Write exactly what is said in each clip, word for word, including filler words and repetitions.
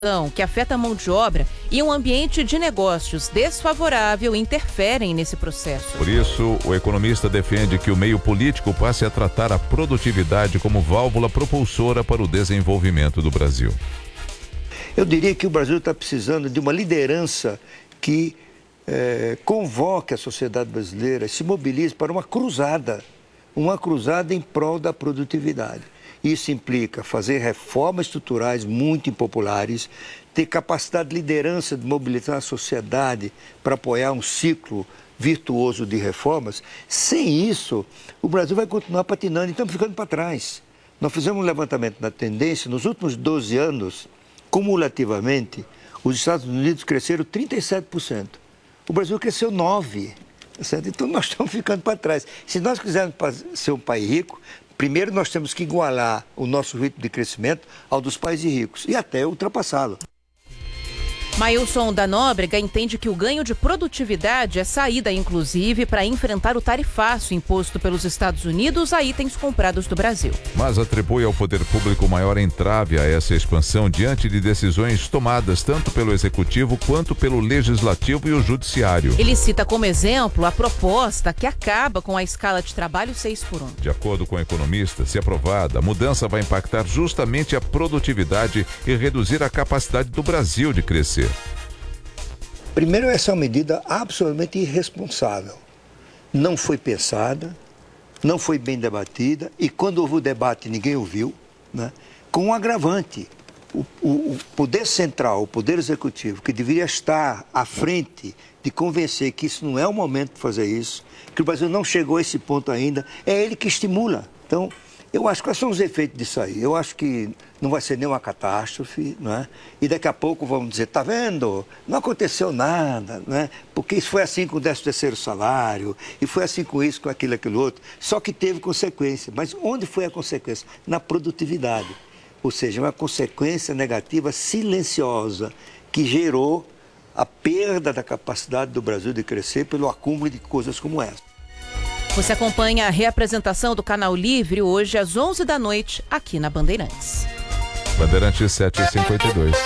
que afeta a mão de obra e um ambiente de negócios desfavorável interferem nesse processo. Por isso, o economista defende que o meio político passe a tratar a produtividade como válvula propulsora para o desenvolvimento do Brasil. Eu diria que o Brasil está precisando de uma liderança que eh, convoque a sociedade brasileira, se mobilize para uma cruzada, uma cruzada em prol da produtividade. Isso implica fazer reformas estruturais muito impopulares, ter capacidade de liderança de mobilizar a sociedade para apoiar um ciclo virtuoso de reformas. Sem isso, o Brasil vai continuar patinando e estamos ficando para trás. Nós fizemos um levantamento da tendência, nos últimos doze anos, cumulativamente, os Estados Unidos cresceram trinta e sete por cento. O Brasil cresceu nove por cento. Então nós estamos ficando para trás. Se nós quisermos ser um país rico, primeiro, nós temos que igualar o nosso ritmo de crescimento ao dos países ricos e até ultrapassá-lo. Mailson da Nóbrega entende que o ganho de produtividade é saída, inclusive, para enfrentar o tarifaço imposto pelos Estados Unidos a itens comprados do Brasil. Mas atribui ao poder público maior entrave a essa expansão diante de decisões tomadas tanto pelo Executivo quanto pelo Legislativo e o Judiciário. Ele cita como exemplo a proposta que acaba com a escala de trabalho seis por um. De acordo com o economista, se aprovada, a mudança vai impactar justamente a produtividade e reduzir a capacidade do Brasil de crescer. Primeiro, essa é uma medida absolutamente irresponsável. Não foi pensada, não foi bem debatida e quando houve o debate ninguém ouviu, né? Com um agravante. O, o, o poder central, o poder executivo, que deveria estar à frente de convencer que isso não é o momento de fazer isso, que o Brasil não chegou a esse ponto ainda, é ele que estimula. Então, eu acho que quais são os efeitos disso aí? Eu acho que não vai ser nenhuma catástrofe, não é? E daqui a pouco vamos dizer, tá vendo? Não aconteceu nada, não é? Porque isso foi assim com o décimo terceiro salário, e foi assim com isso, com aquilo, aquilo outro. Só que teve consequência. Mas onde foi a consequência? Na produtividade. Ou seja, uma consequência negativa silenciosa que gerou a perda da capacidade do Brasil de crescer pelo acúmulo de coisas como essa. Você acompanha a reapresentação do Canal Livre hoje às onze da noite, aqui na Bandeirantes. Bandeirantes sete e cinquenta e dois.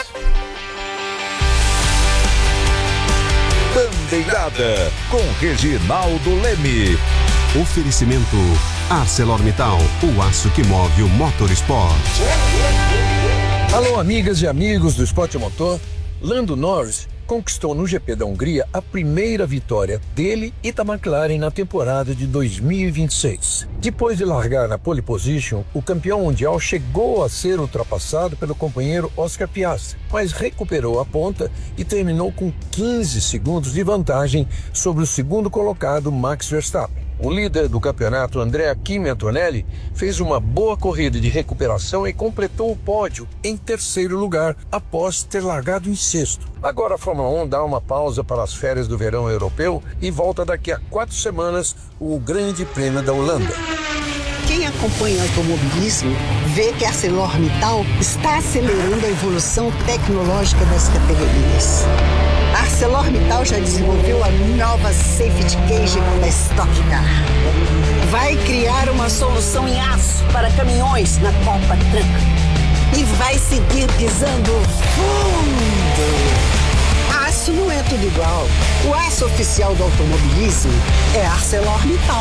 Bandeirada com Reginaldo Leme. Oferecimento ArcelorMittal, o aço que move o motorsport. Alô, amigas e amigos do Esporte Motor. Lando Norris conquistou no G P da Hungria a primeira vitória dele e da McLaren na temporada de dois mil e vinte e seis. Depois de largar na pole position, o campeão mundial chegou a ser ultrapassado pelo companheiro Oscar Piastri, mas recuperou a ponta e terminou com quinze segundos de vantagem sobre o segundo colocado Max Verstappen. O líder do campeonato, Andrea Kimi Antonelli, fez uma boa corrida de recuperação e completou o pódio em terceiro lugar, após ter largado em sexto. Agora a Fórmula um dá uma pausa para as férias do verão europeu e volta daqui a quatro semanas o Grande Prêmio da Holanda. Quem acompanha o automobilismo vê que a ArcelorMittal está acelerando a evolução tecnológica das categorias. A ArcelorMittal já desenvolveu a nova Safety Cage da Stock Car. Vai criar uma solução em aço para caminhões na Copa Truck. E vai seguir pisando fundo. Aço não é tudo igual. O aço oficial do automobilismo é ArcelorMittal.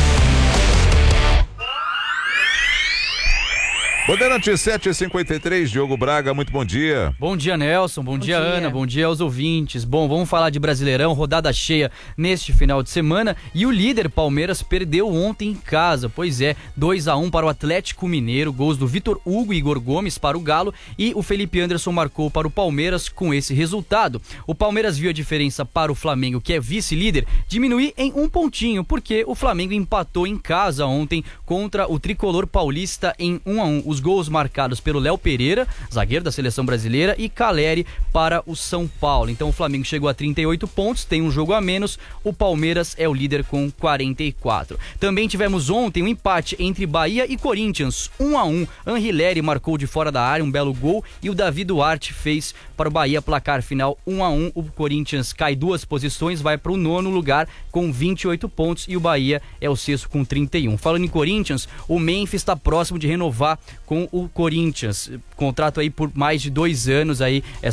Bandeirantes sete e cinquenta e três, Diogo Braga, muito bom dia. Bom dia, Nelson, bom, bom dia, dia, Ana, bom dia aos ouvintes. Bom, vamos falar de Brasileirão, rodada cheia neste final de semana e o líder Palmeiras perdeu ontem em casa, pois é, dois a um para o Atlético Mineiro, gols do Vitor Hugo e Igor Gomes para o Galo e o Felipe Anderson marcou para o Palmeiras com esse resultado. O Palmeiras viu a diferença para o Flamengo, que é vice-líder, diminuir em um pontinho, porque o Flamengo empatou em casa ontem contra o tricolor paulista em um a um. Os gols marcados pelo Léo Pereira, zagueiro da seleção brasileira, e Caleri para o São Paulo. Então o Flamengo chegou a trinta e oito pontos, tem um jogo a menos, o Palmeiras é o líder com quarenta e quatro. Também tivemos ontem um empate entre Bahia e Corinthians, um a um. Anrileri marcou de fora da área um belo gol e o Davi Duarte fez para o Bahia, placar final um a um. O Corinthians cai duas posições, vai para o nono lugar com vinte e oito pontos e o Bahia é o sexto com trinta e um. Falando em Corinthians, o Memphis está próximo de renovar com o Corinthians. Contrato aí por mais de dois anos aí.